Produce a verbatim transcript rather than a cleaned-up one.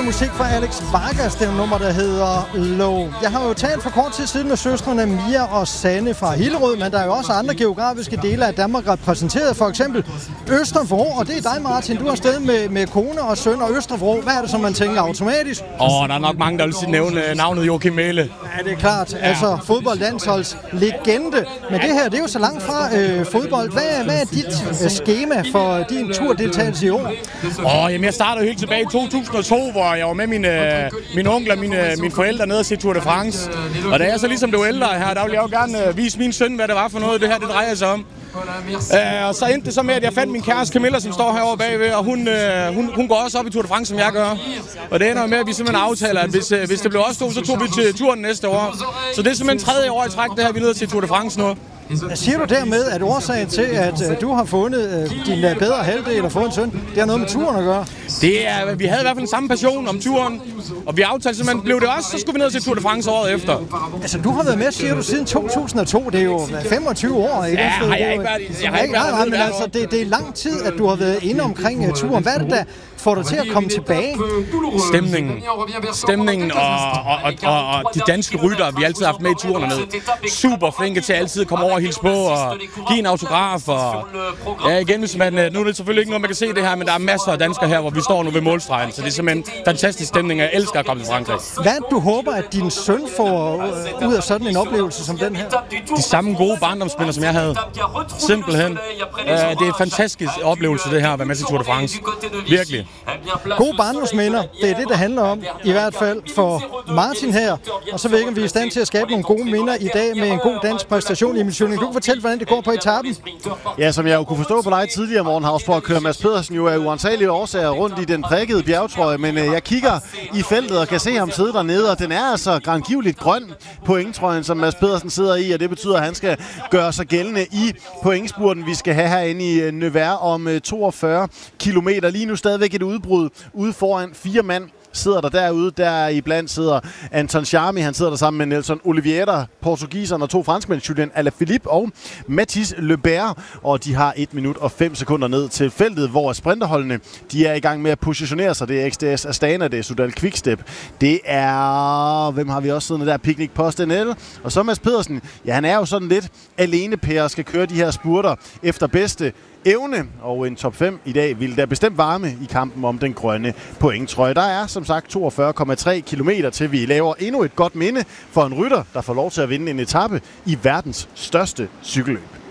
noget musik fra Alex Vargas, det er nummer, der hedder Low. Jeg har jo talt for kort tid siden med søstrene Mia og Sanne fra Hillerød, men der er jo også andre geografiske dele af Danmark repræsenteret, for eksempel Østerbro, og det er dig, Martin. Du har sted med, med kone og søn og Østerbro. Hvad er det, som man tænker automatisk? Åh, oh, der er nok mange, der vil nævne navnet Joachim Mæhle. Ja, det er klart. Ja. Altså fodboldlandsholds legende. Men det her, det er jo så langt fra øh, fodbold. Hvad, hvad er dit øh, skema for din turdeltagelse i år? Åh, oh, jamen jeg startede helt tilbage i to tusind og to, hvor jeg var med mine, mine onkler og mine, mine forældre nede og se Tour de France. Og da jeg så ligesom blev ældre her, der ville jeg jo gerne øh, vise min søn, hvad det var for noget, det her det drejer sig om. Uh, og så endte det så med, at jeg fandt min kæreste Camilla, som står herovre bagved, og hun, uh, hun, hun går også op i Tour de France, som jeg gør. Og det ender med, at vi simpelthen aftaler, at hvis, uh, hvis det blev os to, så tog vi til turen næste år. Så det er simpelthen tredje år i træk, det her, vi er nødt til Tour de France nu. Siger du dermed, at årsagen til, at uh, du har fundet uh, din uh, bedre halvdel og fået en søn, det har noget med turen at gøre? Det er, vi havde i hvert fald den samme passion om turen, og vi aftalte simpelthen, blev det også, så skulle vi ned til Tour de France året efter. Altså, du har været med, siger du, siden to tusind og to. Det er jo femogtyve år, ikke? Ja, har jeg ikke været i. Jeg har ikke været men altså, det, det er lang tid, at du har været inde omkring uh, turen. Hvad er det, der får dig til at komme tilbage? Stemningen. Stemningen og, og, og, og, og de danske ryttere, vi altid har haft med i turen ned. Super flinke til altid at komme over og hilse på og give en autograf. Og ja, igen, hvis man, nu er det selvfølgelig ikke noget, man kan se det her, men der er masser af danskere her, hvor vi står nu ved målstregen. Så det er simpelthen fantastisk stemning, og jeg elsker at komme til Frankrig. Hvad er det, du håber, at din søn får uh, ud af sådan en oplevelse som den her? De samme gode barndomsminder, som jeg havde. Simpelthen. Uh, det er en fantastisk oplevelse, det her, at være med til Tour de France. Virkelig. Gode barndomsminder, det er det, det handler om. I hvert fald for Martin her. Og så ved jeg ikke, om vi er i stand til at skabe nogle gode minder i dag med en god dansk præstation. Emil Schøning, du kan fortælle, hvordan det går på etappen. Ja, som jeg jo kunne forstå på dig tidligere, Morgenhavsborg, kører Mads Pedersen jo af uansagelige årsager rundt i den prikkede bjergtrøje. Men øh, jeg kigger i feltet og kan se ham sidde dernede, og den er altså grangivligt grøn pointtrøjen, som Mads Pedersen sidder i, og det betyder, at han skal gøre sig gældende i pointspurten, vi skal have herinde i Nevers om øh, toogfyrre kilometer. Lige nu stadigvæk et udbrud ude foran fire mand. Sidder der derude, der iblandt sidder Anton Charmi, han sidder der sammen med Nelson Oliveira, portugiseren og to franskmænd, Julien Alaphilippe og Mathis Lebert, og de har et minut og fem sekunder ned til feltet, hvor sprinterholdene, de er i gang med at positionere sig. Det er X D S Astana, det er Sudal Quickstep, det er, hvem har vi også siddende der, Picnic Post N L, og så Mads Pedersen, ja, han er jo sådan lidt alene per skal køre de her spurter efter bedste evne, og en top fem i dag vil der bestemt varme i kampen om den grønne pointtrøje. Der er som sagt toogfyrre komma tre kilometer til vi laver endnu et godt minde for en rytter, der får lov til at vinde en etape i verdens største cykelløb.